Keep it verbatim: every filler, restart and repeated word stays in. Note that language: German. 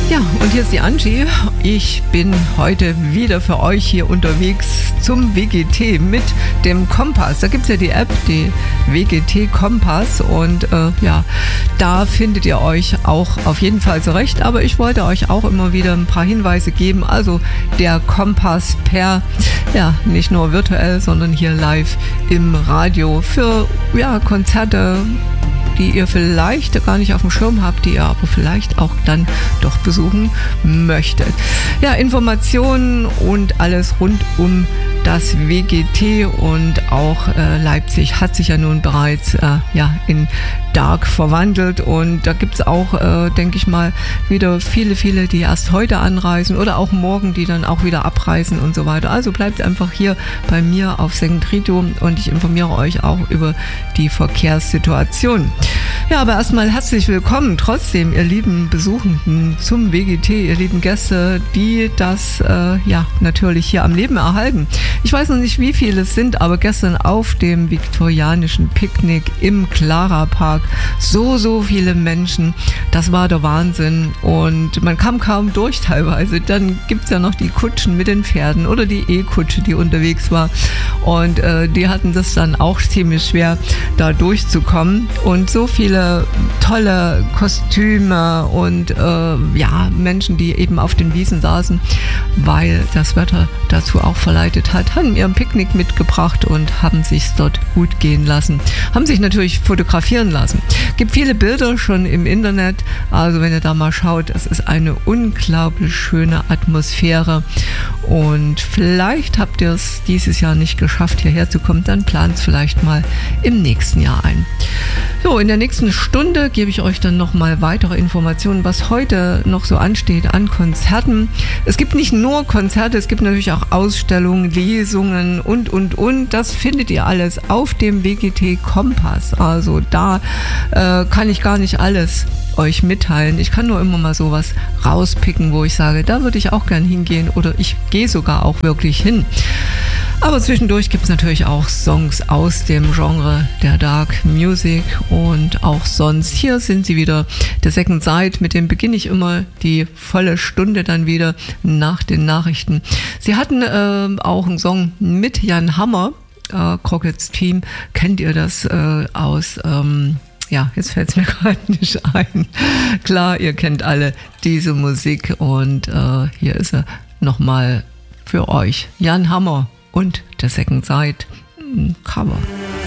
Ja, und hier ist die Angie. Ich bin heute wieder für euch hier unterwegs zum W G T mit dem Kompass. Da gibt es ja die App, die W G T Kompass, und äh, ja, da findet ihr euch auch auf jeden Fall zurecht. Aber ich wollte euch auch immer wieder ein paar Hinweise geben. Also der Kompass per, ja, nicht nur virtuell, sondern hier live im Radio für ja, Konzerte, die ihr vielleicht gar nicht auf dem Schirm habt, die ihr aber vielleicht auch dann doch besuchen möchtet. Ja, Informationen und alles rund um das W G T und auch äh, Leipzig hat sich ja nun bereits äh, ja, in Dark verwandelt, und da gibt es auch, äh, denke ich mal, wieder viele, viele, die erst heute anreisen oder auch morgen, die dann auch wieder abreisen und so weiter. Also bleibt einfach hier bei mir auf Sentrito und ich informiere euch auch über die Verkehrssituation. Ja, aber erstmal herzlich willkommen trotzdem, ihr lieben Besuchenden, zum W G T, ihr lieben Gäste, die das äh, ja natürlich hier am Leben erhalten. Ich weiß noch nicht, wie viele es sind, aber gestern auf dem viktorianischen Picknick im Clara Park so, so viele Menschen, das war der Wahnsinn, und man kam kaum durch teilweise. Dann gibt es ja noch die Kutschen mit den Pferden oder die E-Kutsche, die unterwegs war, und äh, die hatten das dann auch ziemlich schwer, da durchzukommen, und so viele tolle Kostüme und äh, ja, Menschen, die eben auf den Wiesen saßen, weil das Wetter dazu auch verleitet hat, haben ihr Picknick mitgebracht und haben sich dort gut gehen lassen, haben sich natürlich fotografieren lassen. Gibt viele Bilder schon im Internet, also wenn ihr da mal schaut, es ist eine unglaublich schöne Atmosphäre, und vielleicht habt ihr es dieses Jahr nicht geschafft, hierher zu kommen, dann plant es vielleicht mal im nächsten Jahr ein. So, in der nächsten Stunde gebe ich euch dann nochmal weitere Informationen, was heute noch so ansteht an Konzerten. Es gibt nicht nur Konzerte, es gibt natürlich auch Ausstellungen, Lesungen und, und, und. Das findet ihr alles auf dem W G T Kompass. Also da äh, kann ich gar nicht alles euch mitteilen. Ich kann nur immer mal sowas rauspicken, wo ich sage, da würde ich auch gern hingehen, oder ich gehe sogar auch wirklich hin. Aber zwischendurch gibt es natürlich auch Songs aus dem Genre der Dark Music und auch sonst. Hier sind sie wieder, der Second Side, mit dem beginne ich immer die volle Stunde dann wieder nach den Nachrichten. Sie hatten äh, auch einen Song mit Jan Hammer, äh, Crocketts Team. Kennt ihr das äh, aus... Ähm, Ja, jetzt fällt es mir gerade nicht ein. Klar, ihr kennt alle diese Musik, und äh, hier ist er nochmal für euch. Jan Hammer und der Second Side Cover.